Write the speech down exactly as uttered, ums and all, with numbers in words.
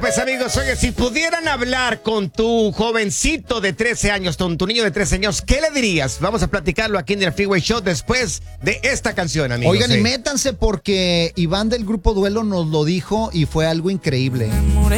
pues amigos, oye, si pudieran hablar con tu jovencito de trece años, con tu niño de trece años, ¿qué le dirías? Vamos a platicarlo aquí en el Freeway Show después de esta canción, amigos. Oigan, sí. y métanse porque Iván del Grupo Duelo nos lo dijo y fue algo increíble.